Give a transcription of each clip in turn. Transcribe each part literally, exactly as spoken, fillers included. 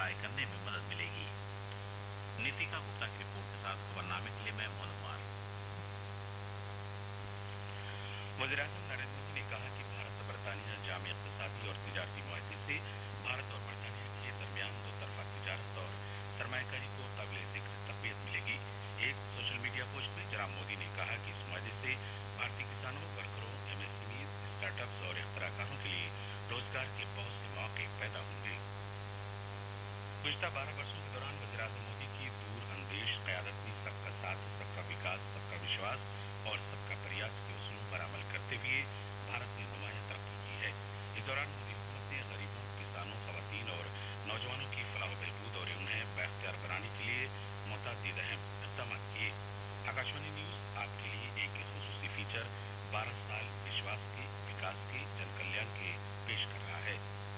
Apply करने में मदद मिलेगी। नीतिका गुप्ता की रिपोर्ट के साथ खबरनामे के लिए मैं मोहन कुमार। वज़ीर-ए-आज़म नरेंद्र मोदी ने कहा कि भारत बरतानिया जामी इक़्तिसादी और तिजारती मुआहदे से भारत और बरतानिया के दरमियान दो तरफा तिजारत और सरमायाकारी को काबिल ज़िक्र तक़वियत मिलेगी। एक सोशल मीडिया पोस्ट में जनाब मोदी ने कहा कि इस मुआहदे से भारतीय किसानों, वर्करों, एमएसएमई, स्टार्टअप्स और इख्तिराकारों के लिए रोजगार के बहुत से मौके पैदा होंगे। गुज़िश्ता बारह वर्षों के दौरान वज़ीर-ए-आज़म मोदी की दूरअंदेश क़यादत ने सबका साथ, सबका विकास, सबका विश्वास और सबका प्रयास के उसूलों पर अमल करते हुए भारत ने नुमायां तरक्की की है। इस दौरान मोदी हुकूमत ने गरीबों, किसानों, खवातीन और नौजवानों की फलाह व बहबूद और उन्हें बाइख्तियार बनाने के लिए मुतअद्दिद अहम इक़दाम किए। आकाशवाणी न्यूज़ आपके लिए एक ख़ुसूसी फीचर बारह साल विश्वास के, विकास के, जन कल्याण के पेश कर रहा है।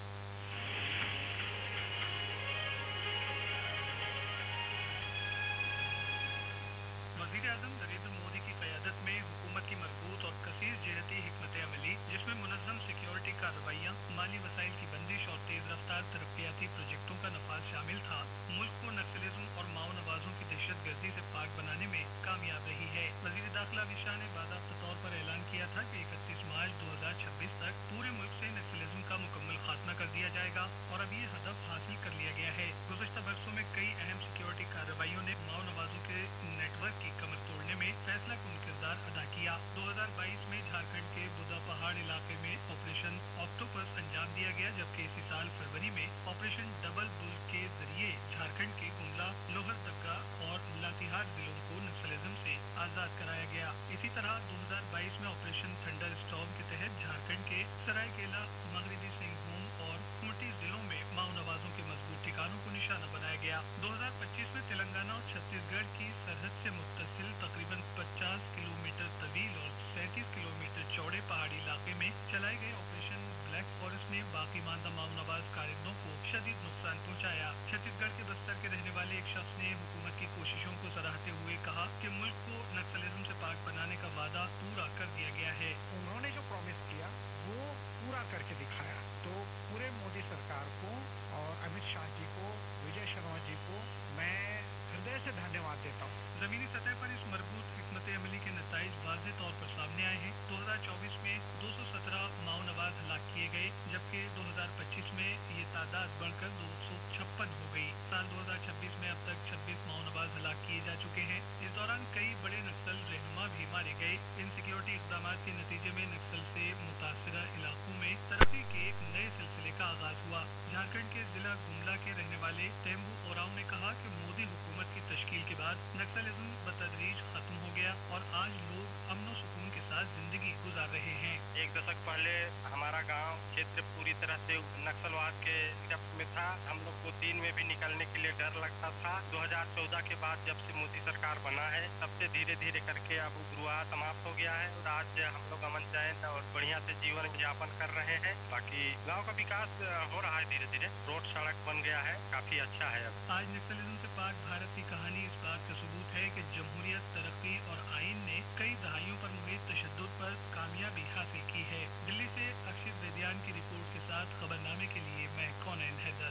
वज़ीर-ए-आज़म नरेंद्र मोदी की क़यादत में हुकूमत की मजबूत और कसीर जिहती हिकमत अमली, जिसमें मुनज़्ज़म सिक्योरिटी कार्रवाइयाँ, माली वसाइल की बंदिश और तेज़ रफ्तार तरक्याती प्रोजेक्टों का नफाज शामिल था, मुल्क को नक्सलिज़्म और माओ नवाजों की दहशत गर्दी से पाक बनाने में कामयाब रही है। वज़ीर दाखिला अमित शाह ने बाज़ाब्ता तौर पर ऐलान किया था कि इकतीस मार्च दो हज़ार छब्बीस तक पूरे मुल्क से नक्सलिज़्म का मुकम्मल खात्मा कर दिया जाएगा और अब ये हदफ हासिल कर लिया गया है। गुज़श्ता बरसों में कई अहम सिक्योरिटी कार्रवाइयों ने माओ नवाजों के नेटवर्क की कमर तोड़ने में फैसला कुन किरदार अदा किया। दो हज़ार बाईस में झारखंड के बुदा पहाड़ इलाके में ऑपरेशन ऑक्टोपस अंजाम दिया गया, जबकि इसी साल फरवरी में ऑपरेशन डबल बुल के जरिए झारखंड के गुमला, लोहरदगा और लातेहार जिलों को नक्सलिज्म से आजाद कराया गया। इसी तरह दो हज़ार बाईस में ऑपरेशन थंडर स्टॉर्म के तहत झारखंड के सरायकेला, मगरबी सिंहभूम और खूंटी जिलों में माओ नवाजों के मजबूत ठिकानों को निशाना बनाया गया। दो हज़ार पच्चीस में तेलंगाना और छत्तीसगढ़ की सरहद से मुत्तसिल तकरीबन पचास किलोमीटर तवील और सैंतीस किलोमीटर चौड़े पहाड़ी इलाके में चलाए गए ऑपरेशन ब्लैक फॉरेस्ट ने बाकी मानदा माओ नवाज कारिंदों को शदीद नुकसान पहुंचाया। छत्तीसगढ़ के बस्तर के रहने वाले एक शख्स ने हुकूमत की कोशिशों को सराहते हुए कहा कि मुल्क को नक्सलिज्म से पाक बनाने का वादा पूरा कर दिया गया है। उन्होंने जो प्रॉमिस किया वो पूरा करके दिखाया। तो पूरे मोदी सरकार को और अमित शाह जी को, विजय शर्मा जी को मैं हृदय से धन्यवाद देता हूँ। जमीनी सतह पर इस मजबूत हिकमत अमली के नताइज वाज़ेह तौर पर सामने आए हैं। दो हज़ार चौबीस में दो सौ सत्रह माओ नवाज हलाक किए गए, जबकि दो हज़ार पच्चीस में ये तादाद बढ़कर दो सौ छप्पन हो गई। साल दो हज़ार छब्बीस में अब तक छब्बीस माओ नवाज हलाक किए जा चुके हैं। इस दौरान कई बड़े नक्सल रहनुमा भी मारे गए। इन सिक्योरिटी इक़दाम के नतीजे में नक्सल से मुतासरा इलाकों में तरक्की के एक नए सिलसिले का आगाज हुआ। झारखंड के जिला गुमला के रहने वाले तेम्बू ओराव ने कहा कि मोदी हुकूमत की तश्कील के बाद नक्सलिज्म बतदरीज खत्म हो गया और आज लोग अमन और सुकून के साथ जिंदगी गुजार रहे हैं। एक दशक पहले हमारा गांव क्षेत्र पूरी तरह से नक्सलवाद के जब्त में था। हम लोग को दिन में भी निकलने के लिए डर लगता था। दो हज़ार चौदह के बाद जब से मोदी सरकार बना है, तब से धीरे धीरे करके अब उग्रवाद समाप्त हो गया है और आज हम लोग अमन चैन और बढ़िया से जीवन यापन कर रहे हैं। बाकी गाँव का विकास हो रहा है धीरे धीरे, रोड सड़क बन गया है, काफी अच्छा है। अब आज नक्सलिज्म से पाक भारत की कहानी इस बात का सबूत है कि जमहूरियत, तरक्की और आइन ने कई दहाइयों पर मुहित तशद्दुद पर कामयाबी हासिल की है। दिल्ली से अक्षित वेद्यान की रिपोर्ट के साथ खबरनामे के लिए मैं कौनैन हैदर।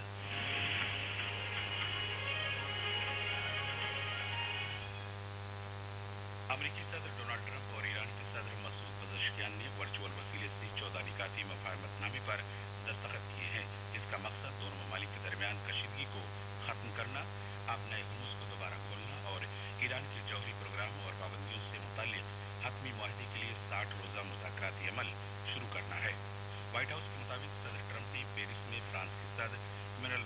अमेरिकी सदर डोनाल्ड ट्रंप और ईरान के सदर मसूद पज़ेश्कियान ने वर्चुअल वसीले से चौदह निकाती मुफाहमतनामे पर दस्तखत किए हैं। इसका मकसद